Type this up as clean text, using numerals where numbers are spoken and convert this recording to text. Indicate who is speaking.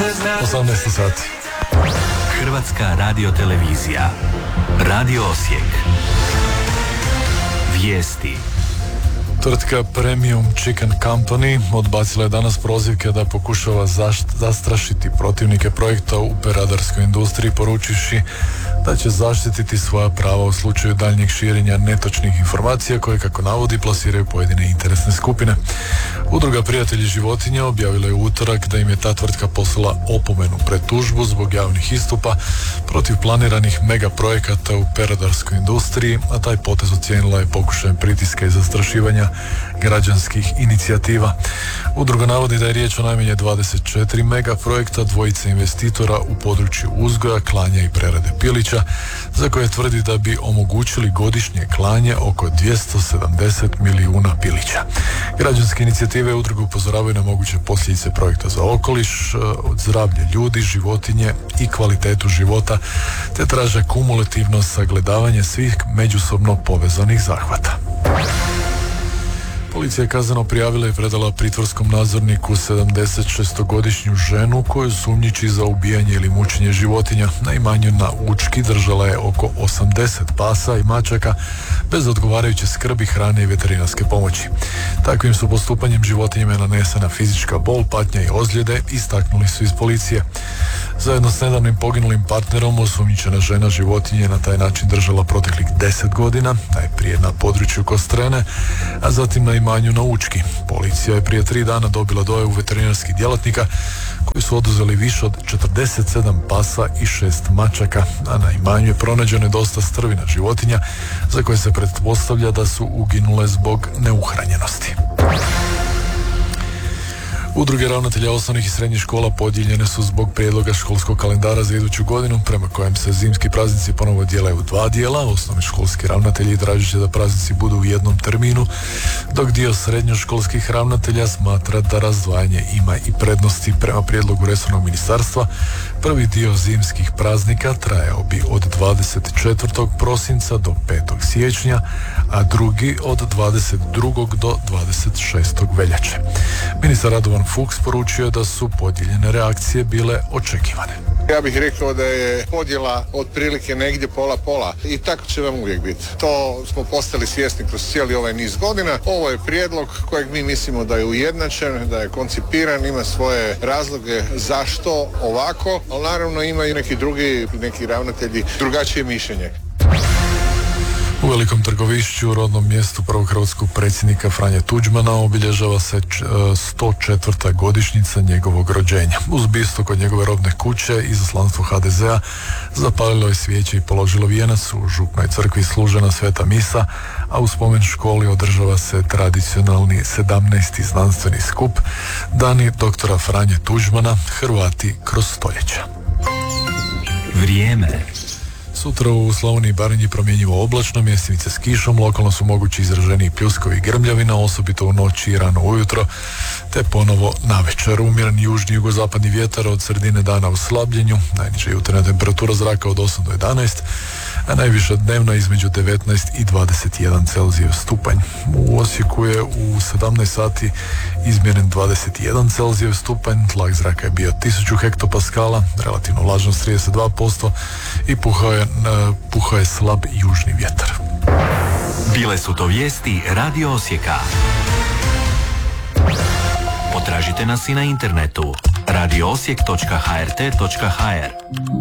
Speaker 1: 18 sati.
Speaker 2: Hrvatska radiotelevizija. Radio Osijek. Vijesti.
Speaker 1: Tvrtka Premium Chicken Company odbacila je danas prozivke da pokušava zastrašiti protivnike projekta u peradarskoj industriji, poručivši da će zaštititi svoja prava u slučaju daljnjeg širenja netočnih informacija koje, kako navodi, plasiraju pojedine interesne skupine. Udruga Prijatelji životinja objavila je u utorak da im je ta tvrtka poslala opomenu pred tužbu zbog javnih istupa protiv planiranih mega projekata u peradarskoj industriji, a taj potez ocijenila je pokušajem pritiska i zastrašivanja građanskih inicijativa. Udruga navodi da je riječ o najmanje 24 mega projekta dvojice investitora u području uzgoja, klanja i prerade pilića, za koje tvrdi da bi omogućili godišnje klanje oko 270 milijuna pilića. Građanske inicijative udruge upozoravaju na moguće posljedice projekta za okoliš, zdravlje ljudi, životinje i kvalitetu života, te traže kumulativno sagledavanje svih međusobno povezanih zahvata. Policija je kazneno prijavila i predala pritvorskom nadzorniku 76-godišnju ženu koju sumnjiči za ubijanje ili mučenje životinja. Na imanju na Učki držala je oko 80 pasa i mačaka bez odgovarajuće skrbi, hrane i veterinarske pomoći. Takvim su postupanjem životinjama nanesena fizička bol, patnja i ozljede, istaknuli su iz policije. Zajedno s nedavnim poginulim partnerom osumnjičena žena životinje na taj način držala proteklih 10 godina, najprije na području Kostrene, a zatim na imanju na Učki. Policija je prije 3 dana dobila dojavu veterinarskih djelatnika koji su oduzeli više od 47 pasa i 6 mačaka, a na imanju je pronađeno dosta strvina životinja za koje se pretpostavlja da su uginule zbog neuhranjenosti. Udruge ravnatelja osnovnih i srednjih škola podijeljene su zbog prijedloga školskog kalendara za iduću godinu, prema kojem se zimski praznici ponovo dijele u 2 dijela. Osnovni školski ravnatelji tražit će da praznici budu u jednom terminu, dok dio srednjoškolskih ravnatelja smatra da razdvajanje ima i prednosti. Prema prijedlogu resornog ministarstva, prvi dio zimskih praznika trajao bi od 24. prosinca do 5. siječnja, a drugi od 22. do 26. veljače. Ministar Radovan Fuchs poručio da su podijeljene reakcije bile očekivane.
Speaker 3: Ja bih rekao da je podjela otprilike negdje pola-pola i tako će vam uvijek biti. To smo postali svjesni kroz cijeli ovaj niz godina. Ovo je prijedlog kojeg mi mislimo da je ujednačen, da je koncipiran, ima svoje razloge zašto ovako, ali naravno ima i neki ravnatelji drugačije mišljenje.
Speaker 1: U Velikom Trgovišću, rodnom mjestu prvog hrvatskog predsjednika Franje Tuđmana, obilježava se 104. godišnjica njegovog rođenja. Uz bistvo kod njegove rodne kuće izaslanstvo HDZ-a zapalilo je svijeće i položilo vijenac. U župnoj crkvi služena sveta misa, a u spomen školi održava se tradicionalni 17. znanstveni skup Dani doktora Franje Tuđmana, Hrvati kroz stoljeća.
Speaker 2: Vrijeme.
Speaker 1: Sutra u Slavoniji i Baranji promjenjivo oblačno, mjestimice s kišom, lokalno su mogući izraženiji pljuskovi i grmljavina, osobito u noći i rano ujutro, te ponovo navečer. Umjeren južni jugozapadni vjetar od sredine dana u slabljenju, najniža jutarnja temperatura zraka od 8 do 11, a najviša dnevna između 19 i 21 Celzijev stupanj. U Osijeku je u 17 sati izmjeren 21 Celzijev stupanj, tlak zraka je bio 1000 hektopaskala, relativna vlažnost 32% i puhao je slab južni vjetar.
Speaker 2: Bile su to vijesti Radio Osijeka. Potražite nas i na internetu radioosijek.hrt.hr.